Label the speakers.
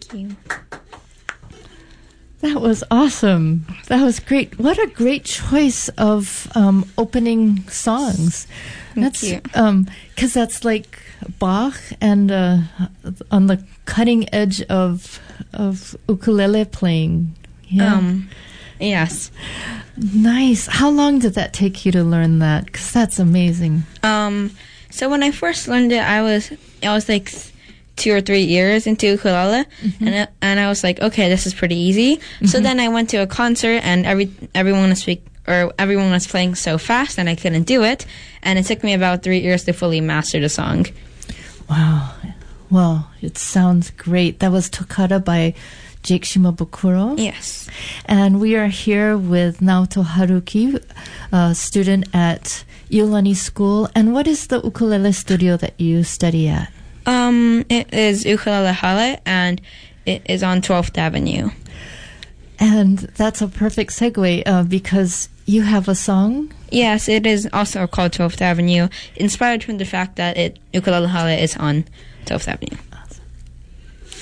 Speaker 1: you.
Speaker 2: That was awesome. That was great. What a great choice of opening songs.
Speaker 1: Thank you.
Speaker 2: Because that's like Bach and on the cutting edge of ukulele playing. Yeah.
Speaker 1: Yes.
Speaker 2: Nice. How long did that take you to learn that? Because that's amazing.
Speaker 1: So when I first learned it, I was like 2 or 3 years into ukulele, and I was like, okay, this is pretty easy. So then I went to a concert, and everyone was playing so fast, and I couldn't do it. And it took me about 3 years to fully master the song.
Speaker 2: Wow. Well, it sounds great. That was Toccata by Jake Shimabukuro.
Speaker 1: Yes.
Speaker 2: And we are here with Naoto Haruki, a student at Iolani School. And what is the ukulele studio that you study at?
Speaker 1: It is Ukulele Hale, and it is on 12th Avenue.
Speaker 2: And that's a perfect segue because you have a song?
Speaker 1: Yes, it is also called 12th Avenue, inspired from the fact that Ukulele Hale is on 12th Avenue.